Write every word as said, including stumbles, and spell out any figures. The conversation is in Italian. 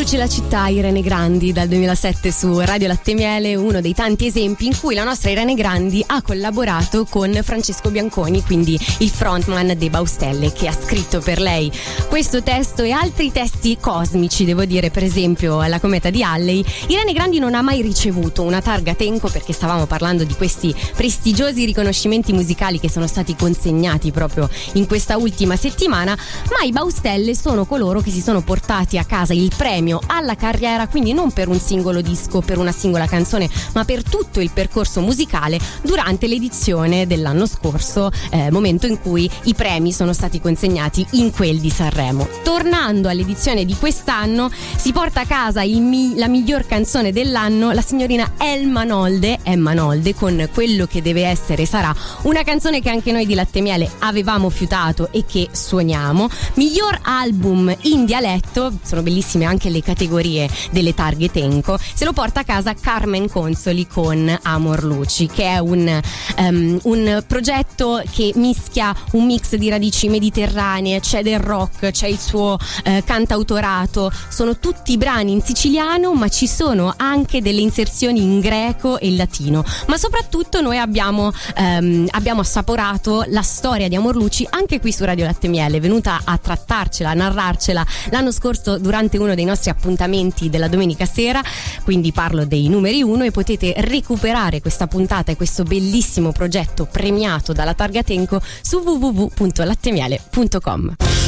Piace la città, Irene Grandi, dal duemilasette su Radio Latte Miele, uno dei tanti esempi in cui la nostra Irene Grandi ha collaborato con Francesco Bianconi, quindi il frontman dei Baustelle, che ha scritto per lei questo testo e altri testi cosmici, devo dire, per esempio La cometa di Halley. Irene Grandi non ha mai ricevuto una targa Tenco, perché stavamo parlando di questi prestigiosi riconoscimenti musicali che sono stati consegnati proprio in questa ultima settimana, ma i Baustelle sono coloro che si sono portati a casa il premio alla carriera, quindi non per un singolo disco, per una singola canzone, ma per tutto il percorso musicale durante l'edizione dell'anno scorso, eh, momento in cui i premi sono stati consegnati in quel di Sanremo. Tornando all'edizione di quest'anno, si porta a casa il mi- la miglior canzone dell'anno la signorina Emma Nolde, Emma Nolde con Quello che deve essere sarà, una canzone che anche noi di Latte Miele avevamo fiutato e che suoniamo. Miglior album in dialetto, sono bellissime anche le categorie delle targhe Tenco, se lo porta a casa Carmen Consoli con Amor Luci, che è un, um, un progetto che mischia un mix di radici mediterranee, c'è del rock, c'è il suo uh, cantautorato, sono tutti brani in siciliano, ma ci sono anche delle inserzioni in greco e latino, ma soprattutto noi abbiamo, um, abbiamo assaporato la storia di Amor Luci anche qui su Radio Latte Miele, venuta a trattarcela, a narrarcela l'anno scorso durante uno dei nostri appuntamenti della domenica sera, quindi parlo dei numeri uno, e potete recuperare questa puntata e questo bellissimo progetto premiato dalla targa Tenco su w w w punto lattemiele punto com.